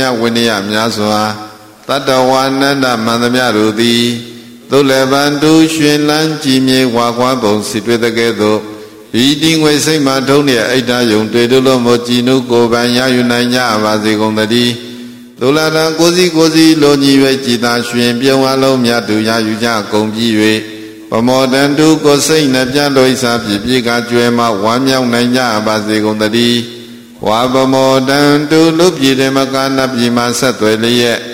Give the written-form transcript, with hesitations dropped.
ဝိနည်းများစွာတတ္တဝါနန္ဒမန္တမြတို့သည်သုလဗန္တုရွှင်လန်းကြည်မြေဝါခွားပုံစီတွေ့တဲ့ကဲ့သို့ဤတိငွေစိတ်မှထုံးတဲ့အိတ်ဓာယုံတွေ့တို့လို့မကြည်နုကိုယ်ပိုင်ရယူနိုင်ကြပါစေကုန်သတည်းသုလတံကိုစီလိုညီ၍ကြည်သာရွှင်ပြုံးအလုံးမြတ်သူရယူကြကုန်ပြီး၍ပမောတံတုကိုစိတ်နှပြလိုဣစာဖြစ်ပြေကကျွဲမှဝမ်းမြောက်နိုင်ကြပါစေကုန်သတည်းဝါပမောတံတုလူပြည်ဓမ္မကနပြည်မှဆက်သွယ်လျက်